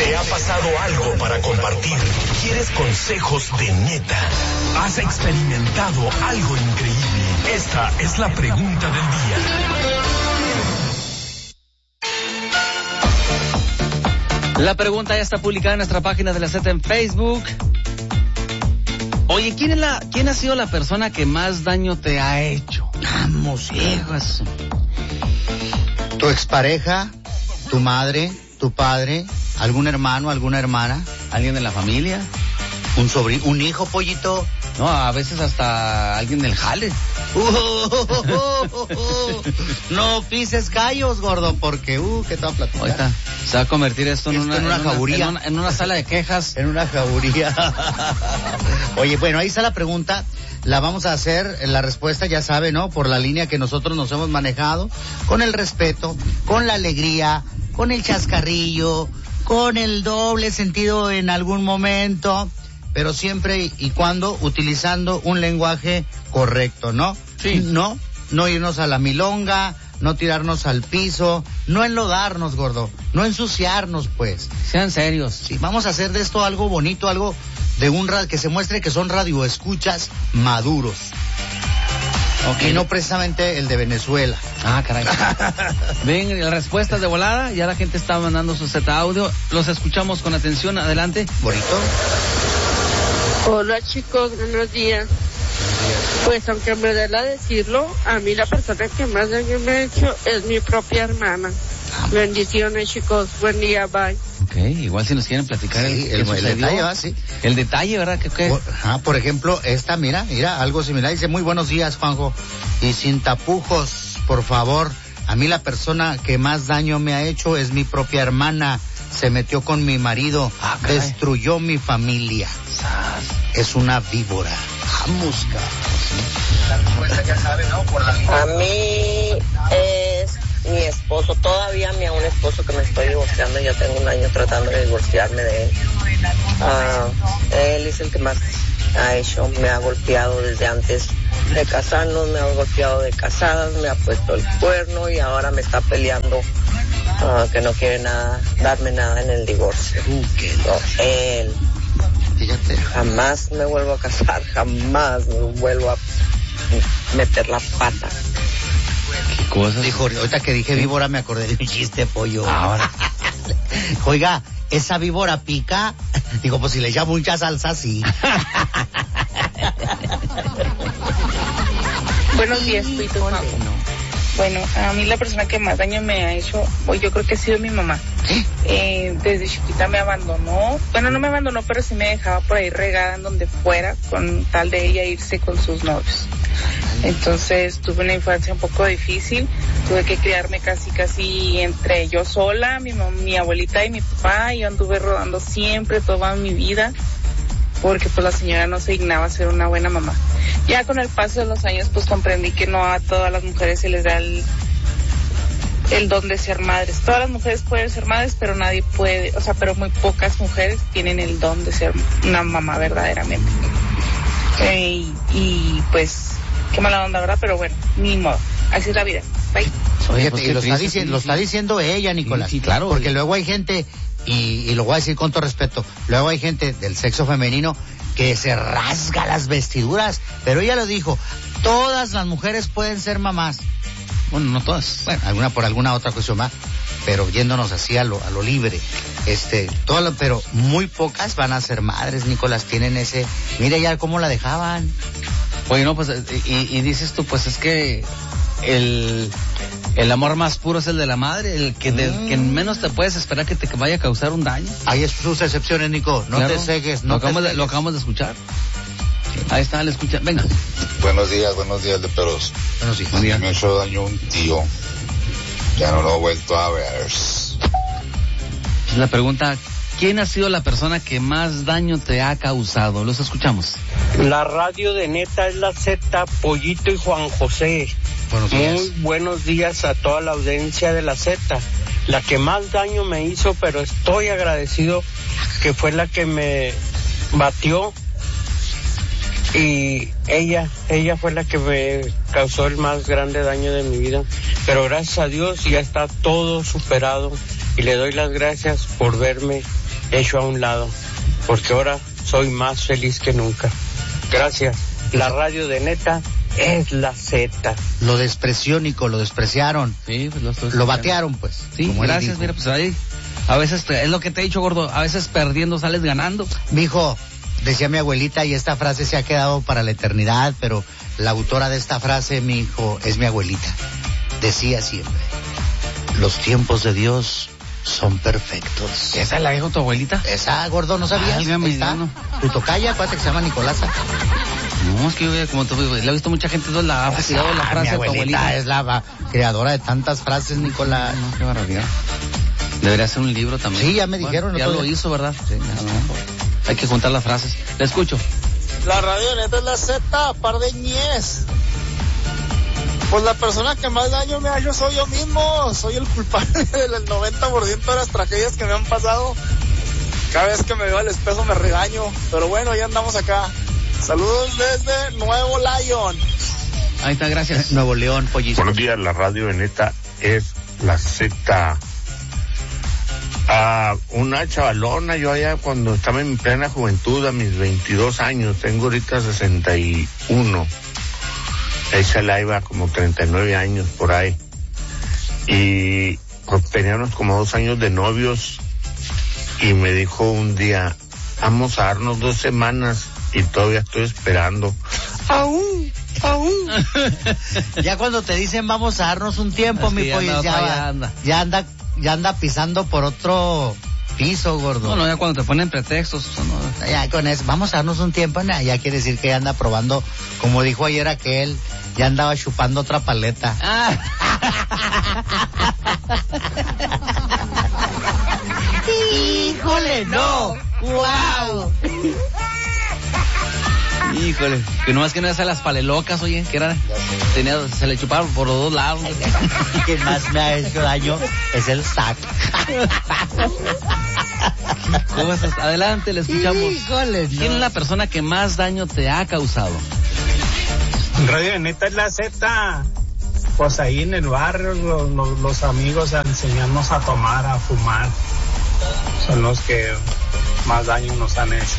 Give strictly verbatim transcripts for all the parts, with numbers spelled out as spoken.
¿Te ha pasado algo para compartir? ¿Quieres consejos de neta? ¿Has experimentado algo increíble? Esta es la pregunta del día. La pregunta ya está publicada en nuestra página de la Z en Facebook. Oye, ¿quién es la, quién ha sido la persona que más daño te ha hecho? Vamos, hijos. ¿Tu expareja? ¿Tu madre? ¿Tu padre? ¿Algún hermano? ¿Alguna hermana? ¿Alguien de la familia? ¿Un sobrino? ¿Un hijo, pollito? No, a veces hasta alguien del jale. Uh, uh, uh, uh, uh. No pises callos, gordo, porque, uh, ¿qué te va a platicar? Ahorita se va a convertir esto en, esto una, en una en jauría. Una, en, una, en una sala de quejas. En una jauría. Oye, bueno, ahí está la pregunta. La vamos a hacer, la respuesta ya sabe, ¿no? Por la línea que nosotros nos hemos manejado, con el respeto, con la alegría, con el chascarrillo, con el doble sentido en algún momento, pero siempre y cuando utilizando un lenguaje correcto, ¿no? Sí. No, no irnos a la milonga, no tirarnos al piso, no enlodarnos, gordo, no ensuciarnos, pues. Sean serios. Sí, vamos a hacer de esto algo bonito, algo de un ra- que se muestre que son radioescuchas maduros. Okay. Y no precisamente el de Venezuela. Ah, caray. Ven, las respuestas de volada, ya la gente está mandando su Z audio, los escuchamos con atención, adelante. Bonito. Hola chicos, buenos días. Pues aunque me duela decirlo, a mí la persona que más daño me ha hecho es mi propia hermana. Bendiciones chicos, buen día, bye. Ok, igual si nos quieren platicar sí, el, el, el detalle, ¿va? Sí. El detalle, ¿verdad? ¿Qué, qué? Por, ah, por ejemplo, esta, mira, mira, algo similar. Dice, muy buenos días, Juanjo. Y sin tapujos, por favor. A mí la persona que más daño me ha hecho es mi propia hermana. Se metió con mi marido, ah, destruyó mi familia. Sas. Es una víbora. Vamos, cabrón. La respuesta ya sabe, ¿no? Por la... A mí es mi esposo, todavía mi a un esposo que me estoy divorciando, ya tengo un año tratando de divorciarme de él. Uh, él es el que más ha hecho, me ha golpeado desde antes de casarnos, me ha golpeado de casadas, me ha puesto el cuerno y ahora me está peleando uh, que no quiere nada, darme nada en el divorcio. Uh, qué no, él. Fíjate. Jamás me vuelvo a casar, jamás me vuelvo a meter la pata. ¿Qué cosas? Dijo, ahorita que dije víbora me acordé de un chiste, pollo. Ahora. Oiga, esa víbora pica. Digo, pues si le llamo mucha salsa, sí. Buenos días, Tuito Juanjo. Bueno, a mí la persona que más daño me ha hecho, pues yo creo que ha sido mi mamá. Eh, desde chiquita me abandonó, bueno, no me abandonó, pero sí me dejaba por ahí regada en donde fuera, con tal de ella irse con sus novios. Entonces tuve una infancia un poco difícil, tuve que criarme casi casi entre yo sola, mi, mi abuelita y mi papá, y yo anduve rodando siempre toda mi vida, porque pues la señora no se dignaba a ser una buena mamá. Ya con el paso de los años pues comprendí que no a todas las mujeres se les da el, el don de ser madres. Todas las mujeres pueden ser madres, pero nadie puede, o sea, pero muy pocas mujeres tienen el don de ser una mamá verdaderamente. Eh, y, y pues, qué mala onda, ¿verdad? Pero bueno, ni modo, así es la vida. Bye. Oye, pues, y lo, triste, está diciendo, sí, lo sí. está diciendo ella, Nicolás. Sí, sí, claro. Porque luego hay gente, y, y lo voy a decir con todo respeto, luego hay gente del sexo femenino que se rasga las vestiduras, pero ella lo dijo, todas las mujeres pueden ser mamás. Bueno, no todas. Bueno, alguna por alguna otra cuestión más, pero yéndonos así a lo, a lo libre. Este, todas, las- pero muy pocas van a ser madres, Nicolás, tienen ese, mira ya cómo la dejaban. Oye, no, pues, y, y dices tú, pues es que el, el amor más puro es el de la madre, el que, de, Mm. que menos te puedes esperar que te vaya a causar un daño. Hay sus excepciones, Nico, no Claro. te cegues, no lo, te acabamos de, cegues. lo acabamos de escuchar. Ahí está, le escucha. Venga. Buenos días, buenos días de peros. Bueno, sí. A mí me hizo daño un tío. Ya no lo he vuelto a ver. La pregunta, ¿quién ha sido la persona que más daño te ha causado? Los escuchamos. La radio de neta es la Z, Pollito y Juan José. Buenos días. Muy buenos días a toda la audiencia de la Z. La que más daño me hizo, pero estoy agradecido que fue la que me batió. Y ella, ella fue la que me causó el más grande daño de mi vida. Pero gracias a Dios ya está todo superado. Y le doy las gracias por verme hecho a un lado, porque ahora soy más feliz que nunca. Gracias. La radio de Neta es la Z. Lo despreció, Nico, lo despreciaron. Sí, pues lo estoy Lo batearon, pues. Sí, gracias, mira, pues ahí, a veces, es lo que te he dicho, gordo, a veces perdiendo sales ganando. Mijo, decía mi abuelita, y esta frase se ha quedado para la eternidad, pero la autora de esta frase, mi hijo, es mi abuelita. Decía siempre, los tiempos de Dios son perfectos. ¿Esa la dijo tu abuelita? Esa, gordo, ¿no sabías? Válgame, Está. no. Tu tocaya, acuérdate que se llama Nicolasa. No, es que yo, como tú, le he visto mucha gente, entonces la ha fastidiado la frase mi de tu abuelita abuelita. es la va, creadora de tantas frases, Nicolás. No, qué barbaridad. Debería ser un libro también. Sí, ya me dijeron. Bueno, ya no lo hizo, ¿verdad? Sí, no, hay que juntar las frases. Le escucho. La radio Neta es la Z, par de ñez. Pues la persona que más daño me ha hecho soy yo mismo. Soy el culpable del noventa por ciento de las tragedias que me han pasado. Cada vez que me veo al espejo me regaño. Pero bueno, ya andamos acá. Saludos desde Nuevo León. Ahí está, gracias. Nuevo León, pollito. Buenos días, la radio de Neta es la Z. Ah, una chavalona, yo allá cuando estaba en mi plena juventud, a mis veintidós años, tengo ahorita sesenta y uno. Esa la iba como treinta y nueve años por ahí. Y pues, teníamos como dos años de novios y me dijo un día, vamos a darnos dos semanas y todavía estoy esperando. ¡Aún! ¡Aún! Ya cuando te dicen vamos a darnos un tiempo, Es que mi ya pollo, anda ya, otra, va- ya anda. ya anda, ya anda pisando por otro piso, gordo. No, no, ya cuando te ponen pretextos. No. Ya con eso, vamos a darnos un tiempo, nah, ya quiere decir que ya anda probando, como dijo ayer aquel, ya andaba chupando otra paleta. Ah. ¡Híjole, no! ¡Wow! Híjole, que no más que no es a las palelocas, oye, que era, tenía, se le chuparon por los dos lados. Quien más me ha hecho daño es el sac. ¿Cómo estás? Adelante, le escuchamos. Híjole, no. ¿Quién es la persona que más daño te ha causado? Radio de Neta es la Z. Pues ahí en el barrio los, los, los amigos a enseñarnos a tomar, a fumar. Son los que más daño nos han hecho.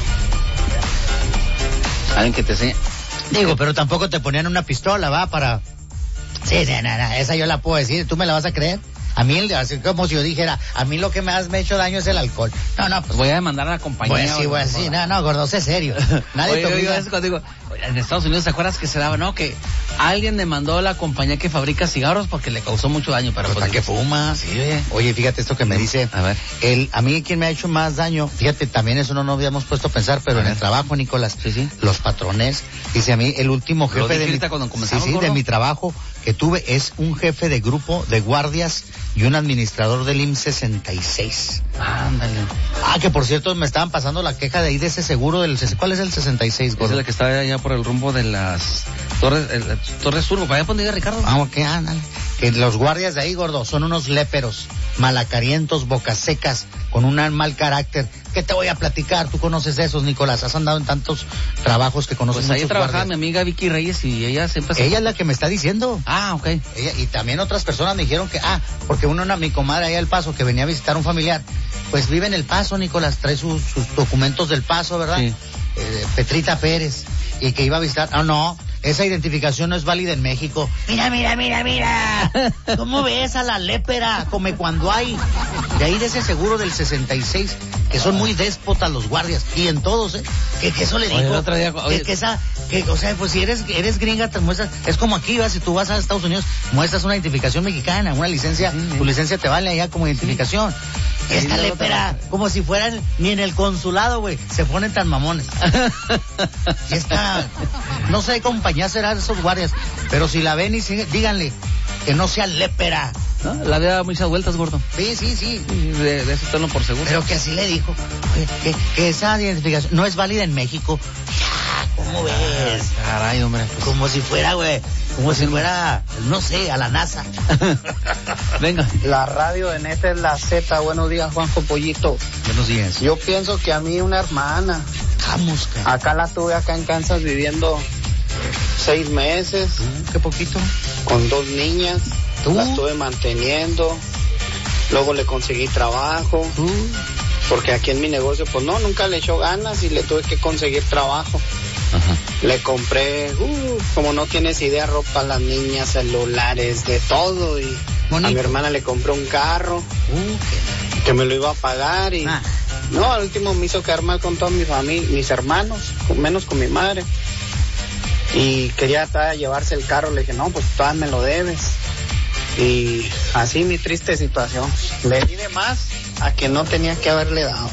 Alguien que te enseñe. Digo, pero tampoco te ponían una pistola, ¿va? Para... Sí, sí, no, no, esa yo la puedo decir, ¿tú me la vas a creer? A mí, el- así como si yo dijera, a mí lo que más me ha hecho daño es el alcohol. No, no, pues... Voy a demandar a la compañía. Pues sí, o- pues sí, no, no, gordo, sé serio. Nadie Oye, te oye, obliga. es cuando digo, oye, en Estados Unidos, ¿te acuerdas que se daba, no? Que alguien demandó a la compañía que fabrica cigarros porque le causó mucho daño. Pero ¿Para qué fuma? Sí, oye. Oye, fíjate esto que me dice. A ver. El, a mí quien me ha hecho más daño, fíjate, también eso no nos habíamos puesto a pensar, pero A en ver. el trabajo, Nicolás, Sí, sí. los patrones, dice a mí, el último Lo jefe dije de mi, ahorita cuando sí, comenzamos, sí, de gordo. mi trabajo que tuve es un jefe de grupo de guardias y un administrador del I M S S sesenta y seis. Ándale. Ah, que por cierto me estaban pasando la queja de ahí de ese seguro del, ¿cuál es el sesenta y seis, Esa gordo? es la que está allá por el rumbo de las Torres, el, Torres Turbo. ¿Para allá por donde diga Ricardo? Ah, ok, ándale. Que los guardias de ahí, gordo, son unos léperos, malacarientos, bocas secas, con un mal carácter. ¿Qué te voy a platicar? Tú conoces de esos, Nicolás. Has andado en tantos trabajos que conoces Pues ahí muchos trabajaba mi guardias. amiga Vicky Reyes y ella siempre... se- Ella es la que me está diciendo. Ah, ok. Ella, y también otras personas me dijeron que, ah, porque uno, una, mi comadre allá del Paso, que venía a visitar un familiar, pues vive en El Paso, Nicolás, trae sus, sus documentos del Paso, ¿verdad? Sí. Eh, Petrita Pérez, y que iba a visitar, ah, no, esa identificación no es válida en México. Mira, mira, mira, mira, ¿cómo ves a la lépera? Come cuando hay, de ahí de ese seguro del sesenta y seis, que son muy déspotas los guardias, y en todos, ¿eh? Que, que eso le Oye, digo, el otro día, que, oye. que esa, que, o sea, pues si eres, eres gringa, te muestras, es como aquí, ¿va? Si tú vas a Estados Unidos, muestras una identificación mexicana, una licencia, Sí, sí. tu licencia te vale allá como identificación. Sí, Esta luego lépera, te- como si fueran ni en el consulado, güey, se ponen tan mamones. Y esta, no sé qué compañía será de esos guardias, pero si la ven y sigue, díganle que no sea lépera. ¿No? La vida da muchas vueltas, gordo. Sí, sí, sí. De, de eso tenlo por seguro. Pero que así le dijo, que, que, que esa identificación no es válida en México. Ya, ¿cómo ves? Caray, hombre. Pues, Como si fuera, güey, como si fuera, no sé, a la NASA. venga. La radio de Neta es la Z. Buenos días, Juanjo Pollito. Buenos días. Yo pienso que a mí una hermana, Vamos, cara. acá la tuve acá en Kansas viviendo seis meses, ¿Tú? ¿Qué poquito? con dos niñas, ¿Tú? la estuve manteniendo, luego le conseguí trabajo, ¿Tú? porque aquí en mi negocio, pues no, nunca le echó ganas y le tuve que conseguir trabajo. Ajá. Le compré, uh, como no tienes idea, ropa a las niñas, celulares, de todo. Y bonito. A mi hermana le compré un carro, uh, que me lo iba a pagar y... Ah. No, al último me hizo quedar mal con toda mi familia, mis hermanos, con, menos con mi madre. Y quería todavía llevarse el carro, le dije, no, pues todavía me lo debes. Y así mi triste situación. Le di de más a que no tenía que haberle dado.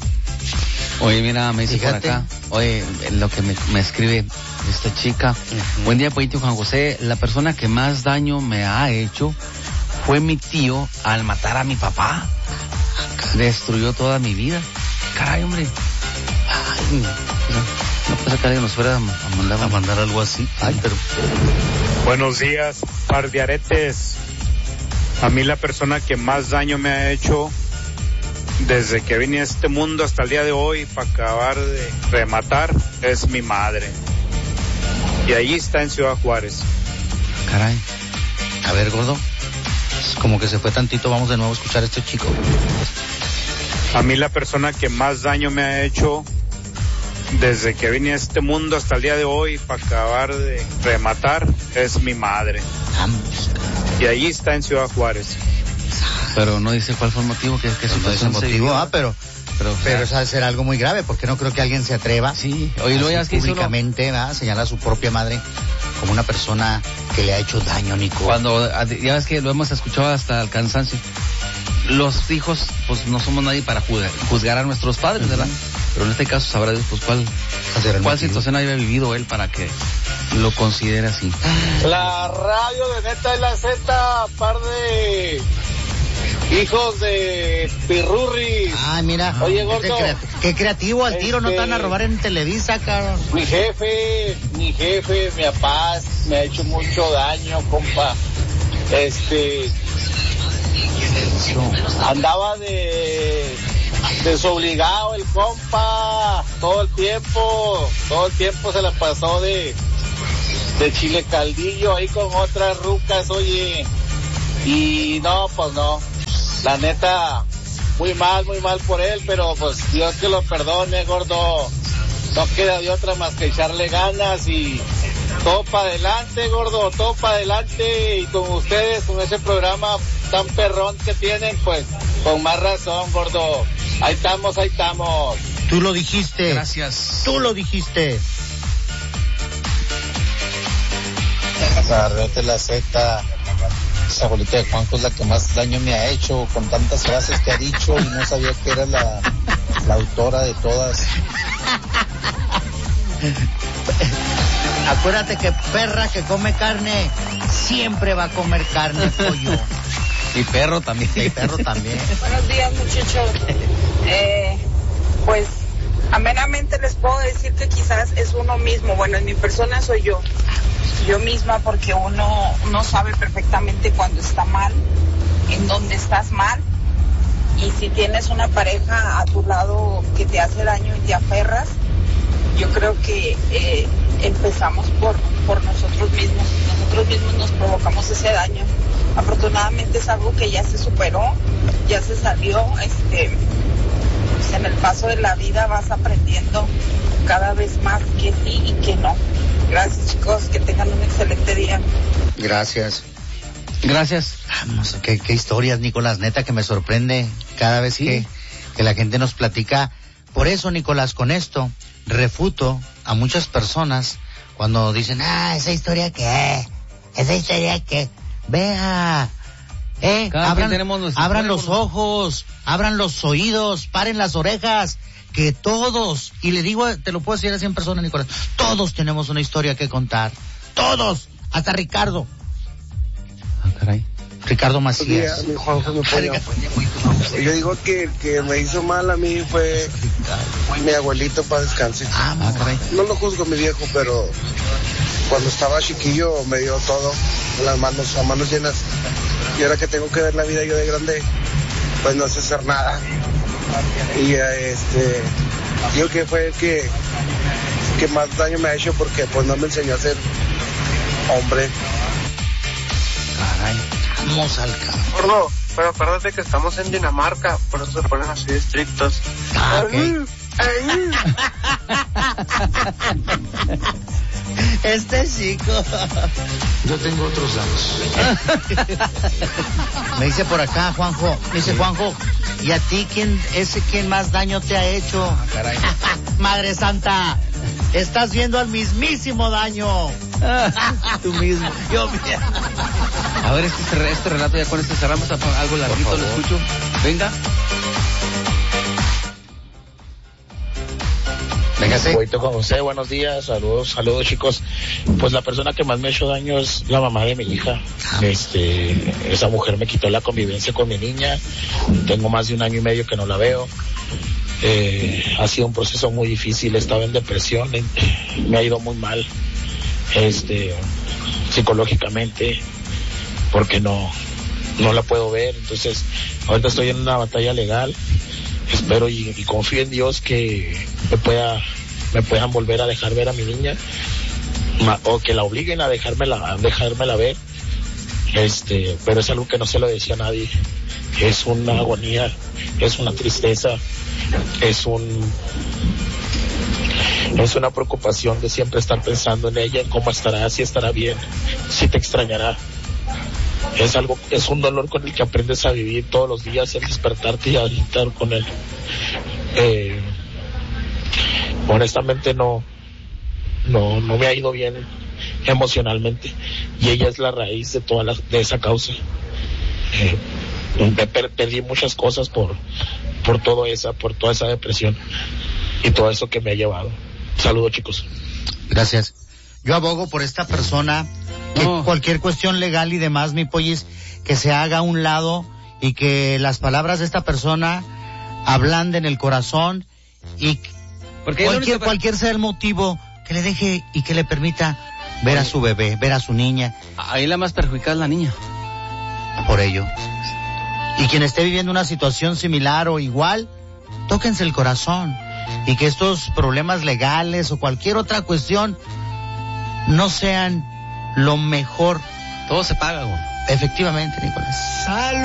Oye, mira, me dice Fíjate. por acá, oye, lo que me, me escribe esta chica. Uh-huh. Buen día, Pollito Juan José. La persona que más daño me ha hecho fue mi tío al matar a mi papá. Destruyó toda mi vida. Caray, hombre. Ay, no pasa que alguien nos fuera a mandar, a mandar algo así. Ay, pero... Buenos días, par de aretes. A mí la persona que más daño me ha hecho desde que vine a este mundo hasta el día de hoy para acabar de rematar es mi madre. Y allí está en Ciudad Juárez. Caray. A ver, gordo. Como que se fue tantito, vamos de nuevo a escuchar a este chico. A mí la persona que más daño me ha hecho desde que vine a este mundo hasta el día de hoy para acabar de rematar es mi madre. Y allí está en Ciudad Juárez. Pero no dice cuál fue el motivo, que, que no dice el motivo, ah, pero pero, pero eso debe ser algo muy grave, porque no creo que alguien se atreva. Sí, oye, lo veas que públicamente a señalar a su propia madre como una persona que le ha hecho daño, Nico. Cuando, ya ves que lo hemos escuchado hasta el cansancio, los hijos, pues no somos nadie para juzgar, juzgar a nuestros padres, ¿verdad? Uh-huh. Pero en este caso sabrá Dios, pues cuál, cuál situación haya vivido él para que lo considere así. La radio de Neta de la Z, par de hijos de Pirurri. Ay, mira. Oye, gordo. Qué, qué creativo al tiro, este, no te van a robar en Televisa, cabrón. Mi jefe, mi jefe, mi papá me ha hecho mucho daño, compa. Este... Andaba de desobligado el compa todo el tiempo, todo el tiempo se la pasó de de chile caldillo ahí con otras rucas, oye, y no, pues no, la neta, muy mal, muy mal por él, pero pues Dios que lo perdone, gordo, no queda de otra más que echarle ganas y todo para adelante, gordo, todo para adelante, y con ustedes, con ese programa tan perrón que tienen, pues, con más razón, gordo. Ahí estamos, ahí estamos. Tú lo dijiste. Gracias. Tú lo dijiste. La red de la Z, esa abuelita de Juanjo es la que más daño me ha hecho, con tantas frases que ha dicho y no sabía que era la, la autora de todas. Acuérdate que perra que come carne siempre va a comer carne, pollo. Y perro también. Y perro también. Buenos días, muchachos. Eh, pues, amenamente les puedo decir que quizás es uno mismo. Bueno, en mi persona soy yo. Yo misma, porque uno, uno sabe perfectamente cuando está mal, en dónde estás mal. Y si tienes una pareja a tu lado que te hace daño y te aferras, yo creo que eh, empezamos por, por nosotros mismos. Nosotros mismos nos provocamos ese daño. Afortunadamente es algo que ya se superó, ya se salió. Este, pues en el paso de la vida vas aprendiendo cada vez más que sí y que no. Gracias, chicos, que tengan un excelente día. Gracias. Gracias. Vamos, qué, qué historias, Nicolás, neta que me sorprende cada vez ¿Sí? que, que la gente nos platica. Por eso, Nicolás, con esto refuto a muchas personas cuando dicen, ah, esa historia qué, esa historia qué, vea, eh, Cada abran, tenemos abran los ojos, abran los oídos, paren las orejas, que todos, y le digo, te lo puedo decir a cien personas, Nicolás, todos tenemos una historia que contar, todos, hasta Ricardo. Ah, caray. Ricardo Macías. Sí, mi Juanjo, mi pollo. Yo digo que el que me hizo mal a mí fue mi abuelito para descansar. Ah, caray. No lo juzgo, mi viejo, pero cuando estaba chiquillo me dio todo, las manos, las manos llenas. Y ahora que tengo que ver la vida yo de grande, pues no sé hacer nada. Y este, digo que fue el que, que más daño me ha hecho porque pues no me enseñó a ser hombre. Caray. Vamos al campo. Gordo, pero acuérdate que estamos en Dinamarca, por eso se ponen así estrictos. Ah, okay. Este chico. Yo tengo otros datos. Me dice por acá, Juanjo. Me dice, Juanjo, ¿y a ti quién es quien más daño te ha hecho? Ah, caray. Madre Santa, estás viendo al mismísimo daño. Tú mismo. Yo, a ver, este, este relato ya con este cerramos, algo larguito, lo escucho. Venga. Véngase. Voy con José, buenos días, saludos, saludos chicos. Pues la persona que más me ha hecho daño es la mamá de mi hija. Este, esa mujer me quitó la convivencia con mi niña. Tengo más de un año y medio que no la veo. Eh, ha sido un proceso muy difícil, estaba en depresión, me ha ido muy mal, este, psicológicamente, porque no, no la puedo ver. Entonces, ahorita estoy en una batalla legal. Espero y, y confío en Dios que me pueda, me puedan volver a dejar ver a mi niña, ma, o que la obliguen a dejármela, a dejármela ver. Este, pero es algo que no se lo decía a nadie. Es una agonía, es una tristeza, es un, es una preocupación de siempre estar pensando en ella, en cómo estará, si estará bien, si te extrañará. Es algo, es un dolor con el que aprendes a vivir todos los días, el despertarte y a estar con él. Eh, honestamente no, no, no me ha ido bien emocionalmente, y ella es la raíz de toda la, de esa causa. Eh, me per, perdí muchas cosas por, por todo esa, por toda esa depresión y todo eso que me ha llevado. Saludos, chicos. Gracias. Yo abogo por esta persona. Que no. Cualquier cuestión legal y demás, mi pollis, que se haga a un lado y que las palabras de esta persona ablanden el corazón y Porque cualquier, única... cualquier sea el motivo, que le deje y que le permita ver a su bebé, ver a su niña. Ahí la más perjudicada es la niña. Por ello. Y quien esté viviendo una situación similar o igual, tóquense el corazón y que estos problemas legales o cualquier otra cuestión no sean lo mejor. Todo se paga, güey. Efectivamente, Nicolás. Salud.